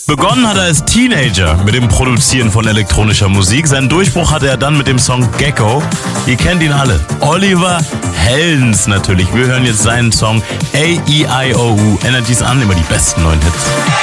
Begonnen hat er als Teenager mit dem Produzieren von elektronischer Musik. Seinen Durchbruch hatte er dann mit dem Song Gecko. Ihr kennt ihn alle. Oliver Heldens natürlich. Wir hören jetzt seinen Song A-E-I-O-U. Energies an, immer die besten neuen Hits.